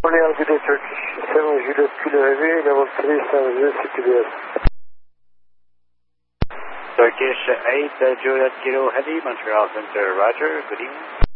Orleans Juliet Turkish 7 Juliet Kilo Heavy, level 3, San Jose, CTBS. Turkish 8 Juliet Kilo Heavy, Montreal Center, Roger, good evening.